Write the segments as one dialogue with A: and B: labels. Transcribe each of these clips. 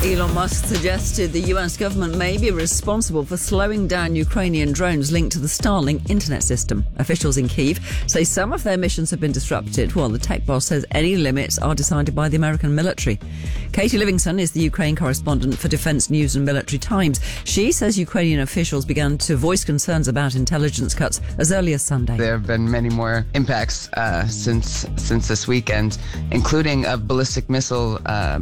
A: Elon Musk suggested the US government may be responsible for slowing down Ukrainian drones linked to the Starlink internet system. Officials in Kyiv say some of their missions have been disrupted, while the tech boss says any limits are decided by the American military. Katie Livingston is the Ukraine correspondent for Defence News and Military Times. She says Ukrainian officials began to voice concerns about intelligence cuts as early as Sunday.
B: There have been many more impacts since this weekend, including of ballistic missiles,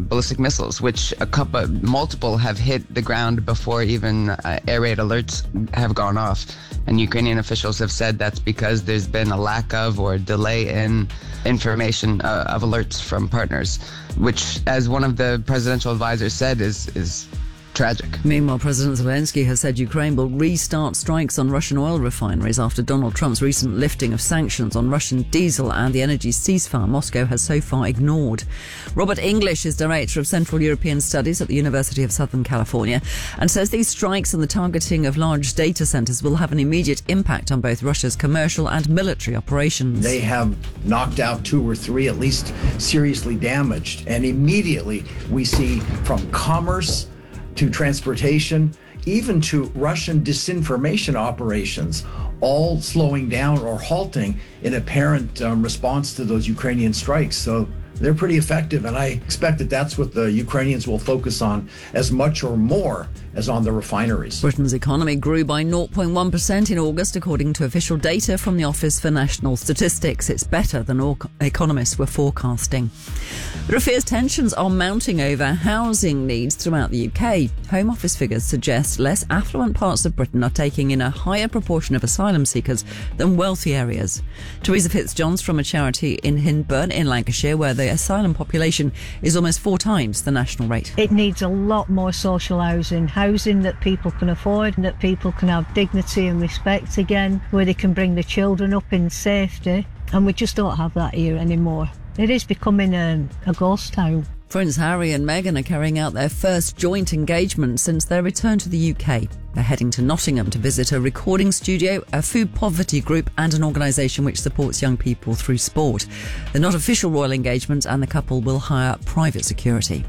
B: which multiple have hit the ground before even air raid alerts have gone off. And Ukrainian officials have said that's because there's been a lack of or delay in information of alerts from partners, which, as one of the presidential advisors said, is tragic.
A: Meanwhile, President Zelensky has said Ukraine will restart strikes on Russian oil refineries after Donald Trump's recent lifting of sanctions on Russian diesel and the energy ceasefire Moscow has so far ignored. Robert English is Director of Central European Studies at the University of Southern California and says these strikes and the targeting of large data centers will have an immediate impact on both Russia's commercial and military operations.
C: They have knocked out 2 or 3, at least seriously damaged, and immediately we see from commerce to transportation, even to Russian disinformation operations, all slowing down or halting in apparent response to those Ukrainian strikes. So they're pretty effective, and I expect that that's what the Ukrainians will focus on as much or more as on the refineries.
A: Britain's economy grew by 0.1% in August, according to official data from the Office for National Statistics. It's better than all economists were forecasting. There are fierce tensions are mounting over housing needs throughout the UK. Home Office figures suggest less affluent parts of Britain are taking in a higher proportion of asylum seekers than wealthy areas. Teresa Fitzjohns from a charity in Hyndburn in Lancashire, where the asylum population is almost 4 times the national rate.
D: It needs a lot more social housing that people can afford, and that people can have dignity and respect again, where they can bring the children up in safety, and we just don't have that here anymore. It is becoming a ghost town.
A: Prince Harry and Meghan are carrying out their first joint engagement since their return to the UK. They're heading to Nottingham to visit a recording studio, a food poverty group and an organisation which supports young people through sport. They're not official royal engagements, and the couple will hire private security.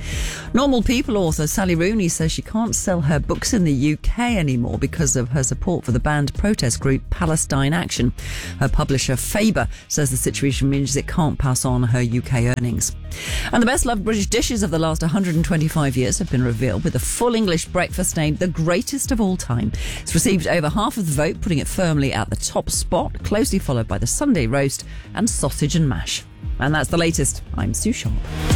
A: Normal People author Sally Rooney says she can't sell her books in the UK anymore because of her support for the banned protest group Palestine Action. Her publisher Faber says the situation means it can't pass on her UK earnings. And the best-loved British dishes of the last 125 years have been revealed, with a full English breakfast named the greatest of all time. It's received over half of the vote, putting it firmly at the top spot, closely followed by the Sunday roast and sausage and mash. And that's the latest. I'm Sue Sharp.